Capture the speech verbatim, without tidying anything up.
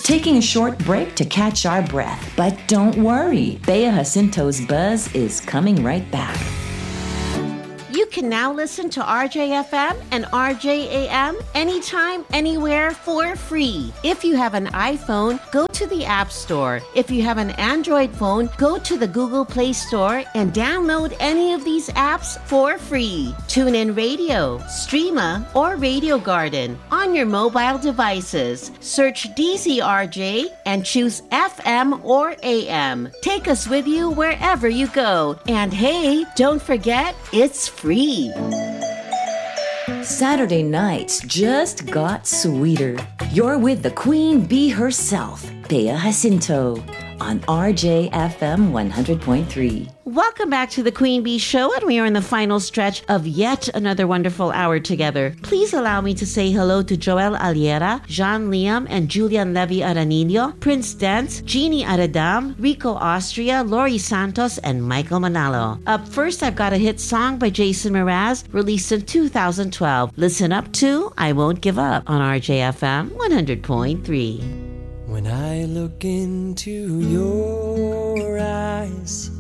taking a short break to catch our breath. But don't worry, Bea Jacinto's Buzz is coming right back. You can now listen to R J F M and R J A M anytime, anywhere for free. If you have an iPhone, go to the App Store. If you have an Android phone, go to the Google Play Store and download any of these apps for free. TuneIn Radio, Streama, or Radio Garden on your mobile devices. Search D Z R J and choose F M or A M. Take us with you wherever you go. And hey, don't forget, it's free. Saturday nights just got sweeter. You're with the Queen Bee herself, Bea Jacinto, on R J F M one hundred point three. Welcome back to the Queen Bee Show, and we are in the final stretch of yet another wonderful hour together. Please allow me to say hello to Joel Aliera, Jean Liam, and Julian Levy Aranillo, Prince Dance, Jeannie Aradam, Rico Austria, Lori Santos, and Michael Manalo. Up first, I've got a hit song by Jason Mraz, released in two thousand twelve. Listen up to I Won't Give Up on R J F M one hundred point three. When I look into your eyes,